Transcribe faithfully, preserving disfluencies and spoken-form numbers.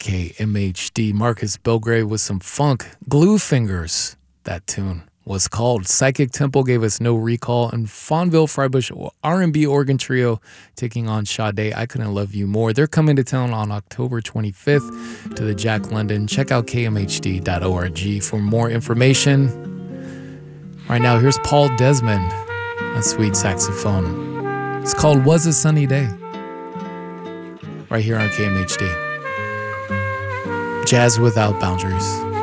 K M H D. Marcus Belgrave with some funk. Glue Fingers, that tune was called. Psychic Temple gave us No Recall, and Fonville Freibush R and B organ trio taking on Sade, I Couldn't Love You More. They're coming to town on October twenty-fifth to the Jack London. Check out K M H D dot org for more information. Right now, here's Paul Desmond on sweet saxophone. It's called Was a Sunny Day. Right here on K M H D. Jazz Without Boundaries.